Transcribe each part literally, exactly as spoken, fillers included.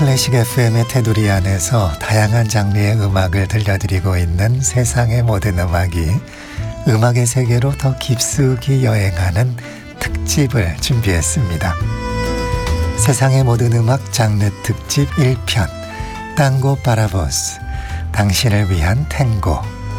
클래식 에프엠의 테두리 안에서 다양한 장르의 음악을 들려드리고 있는 세상의 모든 음악이 음악의 세계로 더 깊숙이 여행하는 특집을 준비했습니다. 세상의 모든 음악 장르 특집 일 편 땅고 파라보스 당신을 위한 탱고.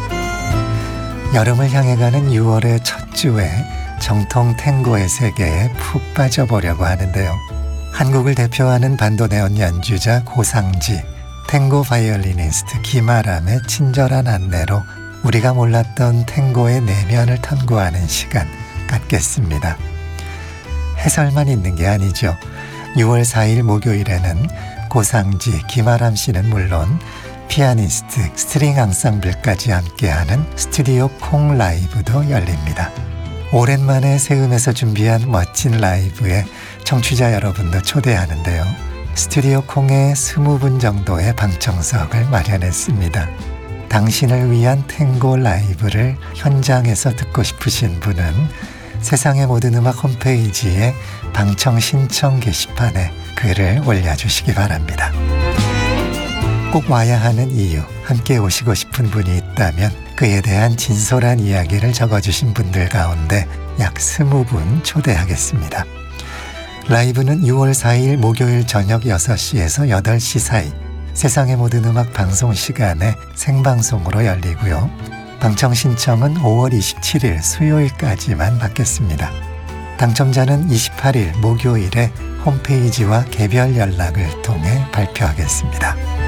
여름을 향해 가는 유월의 첫 주에 정통 탱고의 세계에 푹 빠져보려고 하는데요. 한국을 대표하는 반도네온 연주자 고상지, 탱고 바이올리니스트 김아람의 친절한 안내로 우리가 몰랐던 탱고의 내면을 탐구하는 시간 갖겠습니다. 해설만 있는 게 아니죠. 유월 사일 목요일에는 고상지, 김아람 씨는 물론 피아니스트, 스트링 앙상블까지 함께하는 스튜디오 콩 라이브도 열립니다. 오랜만에 세움에서 준비한 멋진 라이브에 청취자 여러분도 초대하는데요. 스튜디오 콩에 스무 분 정도의 방청석을 마련했습니다. 당신을 위한 탱고 라이브를 현장에서 듣고 싶으신 분은 세상의 모든 음악 홈페이지에 방청 신청 게시판에 글을 올려주시기 바랍니다. 꼭 와야 하는 이유, 함께 오시고 싶은 분이 있다면 그에 대한 진솔한 이야기를 적어주신 분들 가운데 약 스무 분 초대하겠습니다. 라이브는 유월 사일 목요일 저녁 여섯 시에서 여덟 시 사이 세상의 모든 음악 방송 시간에 생방송으로 열리고요. 방청 신청은 오월 이십칠일 수요일까지만 받겠습니다. 당첨자는 이십팔일 목요일에 홈페이지와 개별 연락을 통해 발표하겠습니다.